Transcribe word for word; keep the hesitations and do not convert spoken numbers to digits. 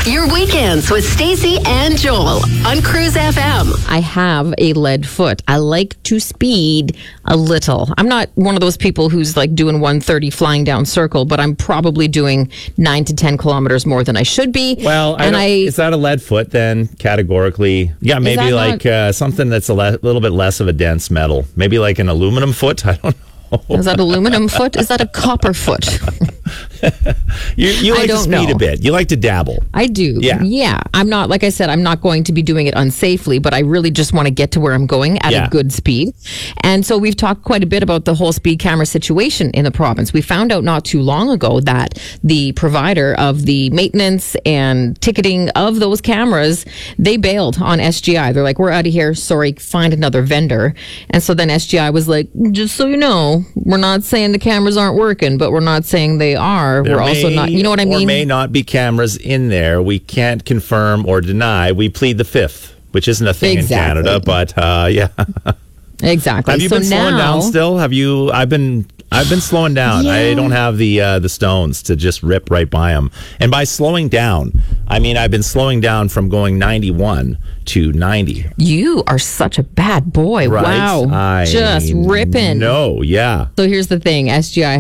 Your weekends with Stacey and Joel on Cruise F M. I have a lead foot. I like to speed a little. I'm not one of those people who's like doing one thirty flying down circle, but I'm probably doing nine to ten kilometers more than I should be. Well, I and don't- I, is that a lead foot then, categorically? Yeah, maybe that like not- uh, something that's a le- little bit less of a dense metal. Maybe like an aluminum foot? I don't know. is that aluminum foot? Is that a copper foot? You, you I like to don't speed know. a bit. You like to dabble. I do. Yeah. Yeah. I'm not, like I said, I'm not going to be doing it unsafely, but I really just want to get to where I'm going at Yeah. a good speed. And so we've talked quite a bit about the whole speed camera situation in the province. We found out not too long ago that the provider of the maintenance and ticketing of those cameras, they bailed on S G I. They're like, we're out of here. Sorry, find another vendor. And so then S G I was like, just so you know, we're not saying the cameras aren't working, but we're not saying they are. There we're also may not, you know what I Or mean? may not be cameras in there. We can't confirm or deny. We plead the fifth, which isn't a thing Exactly. in Canada, but uh, yeah. Exactly. Have you so been now, slowing down still? Have you? I've been. I've been slowing down. Yeah. I don't have the uh, the stones to just rip right by them. And by slowing down, I mean I've been slowing down from going ninety-one to ninety. You are such a bad boy. Right? Wow. I Just ripping. No, yeah. So here's the thing. S G I